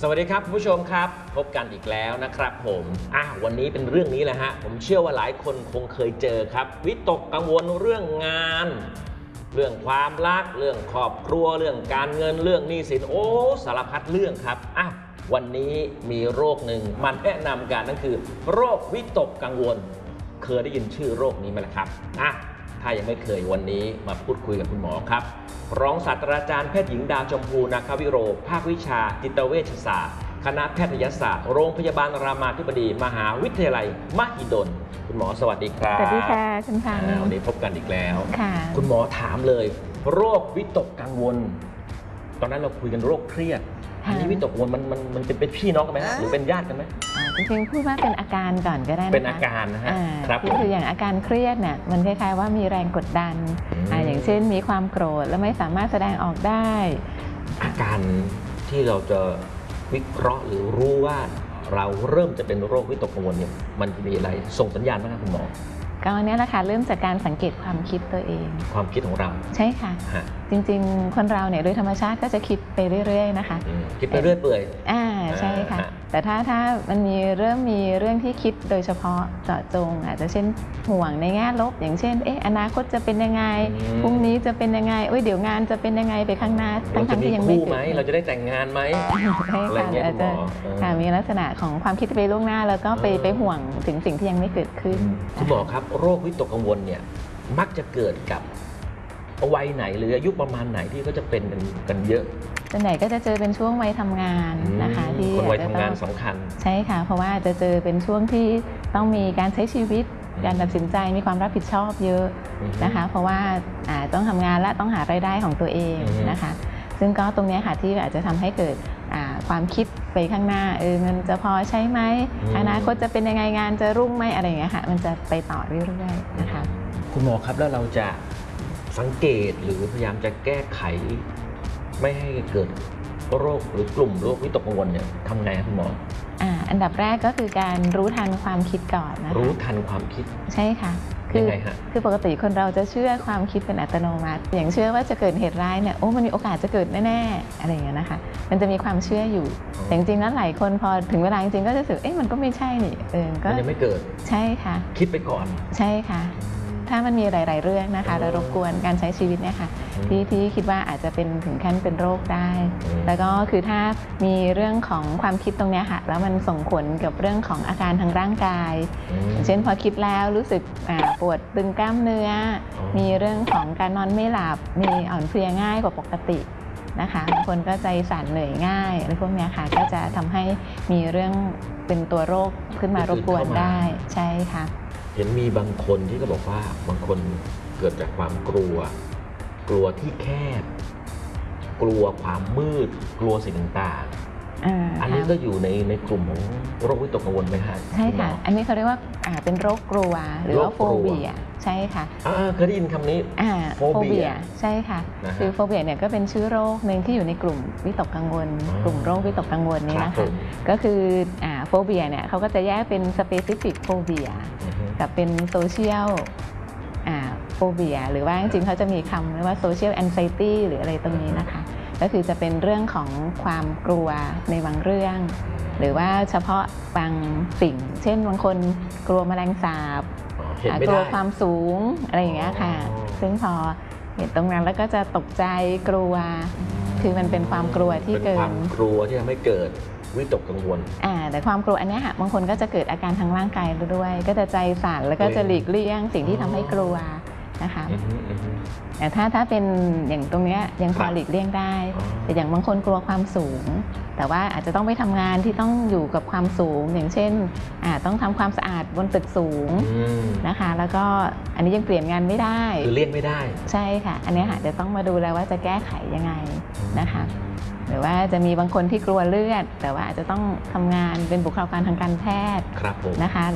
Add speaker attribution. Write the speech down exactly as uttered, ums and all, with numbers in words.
Speaker 1: วัสดีครับคุณผู้ชมครับพบกันอีกแล้วนะครับผมอ่ะวันนี้เป็นเรื่องนี้แหละฮะผมเชื่อว่าหลายคนคงเคยเจอครับวิตกกังวลเรื่องงานเรื่องความรักเรื่องครอบครัวเรื่องการเงินเรื่องหนี้สินโอ้สารพัดเรื่องครับอ่ะวันนี้มีโรคหนึ่งมาแนะนำกันนั่นคือโรควิตกกังวลเคยได้ยินชื่อโรคนี้ไหมล่ะครับอ่ะถ้ายังไม่เคยวันนี้มาพูดคุยกับคุณหมอครับรองศาสตราจารย์แพทย์หญิงดาวชมพูนาควิโรภาควิชาจิตเวชศาสตร์คณะแพทยศาสตร์โรงพยาบาลรามาธิบดีมหาวิทยาลัยมหิดลคุณหมอสวัสดีครับ
Speaker 2: สวัสดีค่ะคุณพันธ์
Speaker 1: วันนี้พบกันอีกแล้ว
Speaker 2: ค่ะ
Speaker 1: คุณหมอถามเลยโรควิตกกังวลตอนนั้นเราคุยกันโรคเครียดอันนี้วิตกกังวลมันมันมันเป็นพี่น้องกันไหมหรือเป็นญาติกันไหม
Speaker 2: จริงๆพูดว่าเป็นอาการก่อนก็ได้นะคะ
Speaker 1: เป็นอาการนะฮะครับ
Speaker 2: คืออย่างอาการเครียดเนี่ยมันคล้ายๆว่ามีแรงกดดันอ่าอย่างเช่นมีความโกรธแล้วไม่สามารถแสดงออกได้
Speaker 1: อาการที่เราจะวิเคราะห์หรือรู้ว่าเราเริ่มจะเป็นโรควิตกกังวลเนี่ยมันมีอะไรส่งสัญญาณไหมครับคุณหมอ
Speaker 2: ก็อันนี้แหละค่ะเริ่มจากการสังเกตความคิดตัวเอง
Speaker 1: ความคิดของเรา
Speaker 2: ใช่ค่ะจริงๆคนเราเนี่ยโดยธรรมชาติก็จะคิดไปเรื่อยๆนะคะ
Speaker 1: คิดไปเรื่อยเปื่อย
Speaker 2: อ่าใช่ค่ะแต่ถ้าถ้ามันมีเริ่มมีเรื่องที่คิดโดยเฉพาะเจาะจงอาจจะเช่นห่วงในแง่ลบอย่างเช่นเอ๊ะอนาคตจะเป็นยังไงพรุ่งนี้จะเป็นยังไงเอ้ยเดี๋ยวงานจะเป็นยังไงไปข้างหน้า
Speaker 1: ทั้งๆที่ยังไม่เกิดเราจะได้แต่งงานไหม
Speaker 2: อะไรเงี้ยอาจจะมีลักษณะของความคิดไปล่วงหน้าแล้วก็ไปไปห่วงถึงสิ่งที่ยังไม่เกิดขึ้น
Speaker 1: คุณหมอครับโรควิตกกังวลเนี่ยมักจะเกิดกับวัยไหนหรืออายุประมาณไหนที่เขาจะเป็นกันกันเยอะ
Speaker 2: ส่วนใหญ่ก็จะเจอเป็นช่วงวัยทำงานนะคะที่
Speaker 1: คนวัยทำงานสำคัญ
Speaker 2: ใช่ค่ะเพราะว่าจะเจอเป็นช่วงที่ต้องมีการใช้ชีวิตการตัดสินใจมีความรับผิดชอบเยอะนะคะเพราะว่าต้องทำงานและต้องหารายได้ของตัวเองนะคะซึ่งก็ตรงนี้ค่ะที่อาจจะทำให้เกิดความคิดไปข้างหน้าเออเงินจะพอใช้ไหมอนาคตจะเป็นยังไงงานจะรุ่งไหมอะไรอย่างเงี้ยค่ะมันจะไปต่อเรื่อยๆนะคะ
Speaker 1: คุณหมอครับแล้วเราจะสังเกตหรือพยายามจะแก้ไขไม่ให้เกิดโรคหรือกลุ่มโรควิตกกังวลเนี่ยทำไงครับคุณหมอ
Speaker 2: อ่าอันดับแรกก็คือการรู้ทันความคิดก่อนนะคะ
Speaker 1: รู้ทันความคิด
Speaker 2: ใช่ค่ะ
Speaker 1: คือ
Speaker 2: คือปกติคนเราจะเชื่อความคิดเป็นอัตโนมัติอย่างเชื่อว่าจะเกิดเหตุร้ายเนี่ยโอ้มันมีโอกาสจะเกิดแน่ๆอะไรอย่างเงี้ยนะคะมันจะมีความเชื่ออยู่แต่จริงๆแล้วหลายคนพอถึงเวลาจริงๆก็จะรู้สึกเอ๊ะมันก็ไม่ใช่นี่เออก็
Speaker 1: ยังไม่เกิด
Speaker 2: ใช่ค่ะ
Speaker 1: คิดไปก่อน
Speaker 2: ใช่ค่ะถ้ามันมีหลายๆเรื่องนะคะเรารบกวนการใช้ชีวิตเนี่ยค่ะที่ที่คิดว่าอาจจะเป็นถึงขั้นเป็นโรคได้แล้วก็คือถ้ามีเรื่องของความคิดตรงนี้ค่ะแล้วมันส่งผลกับเรื่องของอาการทางร่างกายเช่นพอคิดแล้วรู้สึกปวดตึงกล้ามเนื้อมีเรื่องของการนอนไม่หลับมีอ่อนเพลียง่ายกว่าปกตินะคะบางคนก็ใจสั่นเหนื่อยง่ายอะไรพวกนี้ค่ะก็จะทำให้มีเรื่องเป็นตัวโรคขึ้นมารบกวนได้ใช่ค่ะ
Speaker 1: เห็นมีบางคนที่ก็บอกว่าบางคนเกิดจากความกลัวกลัวที่แคบกลัวความมืดกลัวสิ่งต่างๆอันนี้ก็อยู่ในในกลุ่มของโรควิตกกังวลไหมคะ
Speaker 2: ใช่ค่ะอันนี้เขาเรียกว่าเป็นโรคกลัวหรือว่าโฟเบียใช่ค่ะ
Speaker 1: เคยได้ยินคำนี้
Speaker 2: โฟเบียใช่ค่ะคือโฟเบียเนี่ยก็เป็นชื่อโรคหนึ่งที่อยู่ในกลุ่มวิตกกังวลกลุ่มโรควิตกกังวลนี้นะคะก็คือโฟเบียเนี่ยเขาก็จะแยกเป็นสเปซิฟิกโฟเบียกับเป็นโซเชียลโฟเบียหรือว่าจริงๆเขาจะมีคำเรียกว่าโซเชียลแอนไซตี้หรืออะไรตรงนี้นะคะก็คือจะเป็นเรื่องของความกลัวในบางเรื่องหรือว่าเฉพาะบางสิ่งเช่นบางคนกลัวแมลงสาบกลัวความสูงอะไรอย่างเงี้ยค่ะซึ่งพอเห็นตรงนั้นแล้วก็จะตกใจกลัวคือมันเป็นความกลัวที่เกิน
Speaker 1: ความกลัวที่ทำให้เกิดวิตกกังวล
Speaker 2: อ่าแต่ความกลัวอันนี้ค่ะบางคนก็จะเกิดอาการทางร่างกายด้วยก็จะใจสั่นแล้วก็จะหลีกเลี่ยงสิ่งที่ทำให้กลัวนะคะแต่ถ้าถ้าเป็นอย่างตรงนี้ยังพอหลีกเลี่ยงได้แต่อย่างบางคนกลัวความสูงแต่ว่าอาจจะต้องไปทำงานที่ต้องอยู่กับความสูงอย่างเช่นต้องทำความสะอาดบนตึกสูงนะคะแล้วก็อันนี้ยังเปลี่ยนงานไม่ได้
Speaker 1: คือเลี่ยงไม่ได้
Speaker 2: ใช่ค่ะอันนี้ค่ะจะต้องมาดูแล้วว่าจะแก้ไขยังไงนะคะหรือว่าจะมีบางคนที่กลัวเลือดแต่ว่าอาจจะต้องทำงานเป็นบุคลากรทางการแพทย์นะคะ